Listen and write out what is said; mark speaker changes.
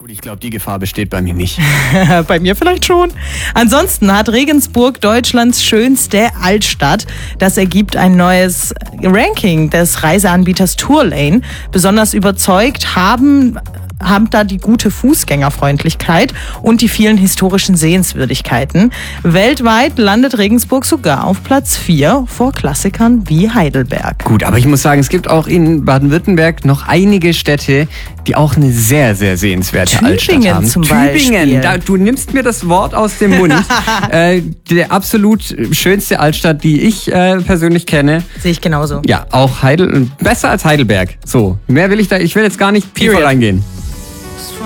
Speaker 1: Gut, ich glaube, die Gefahr besteht bei mir nicht.
Speaker 2: Bei mir vielleicht schon. Ansonsten hat Regensburg Deutschlands schönste Altstadt. Das ergibt ein neues Ranking des Reiseanbieters Tourlane. Besonders überzeugt haben da die gute Fußgängerfreundlichkeit und die vielen historischen Sehenswürdigkeiten. Weltweit landet Regensburg sogar auf Platz 4 vor Klassikern wie Heidelberg.
Speaker 1: Gut, aber ich muss sagen, es gibt auch in Baden-Württemberg noch einige Städte, die auch eine sehr, sehr sehenswerte Altstadt haben.
Speaker 2: Zum Beispiel.
Speaker 1: Du nimmst mir das Wort aus dem Mund. Der absolut schönste Altstadt, die ich persönlich kenne.
Speaker 2: Sehe ich genauso.
Speaker 1: Ja, auch besser als Heidelberg. So, mehr will ich will jetzt gar nicht tiefer reingehen.